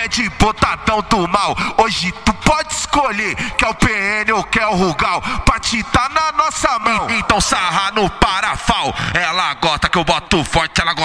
de botadão do mal. Hoje tu pode escolher, quer o PN ou quer o Rugal, pra te tá na nossa mão. Então sarra no parafal. Ela gosta que eu boto forte, ela gosta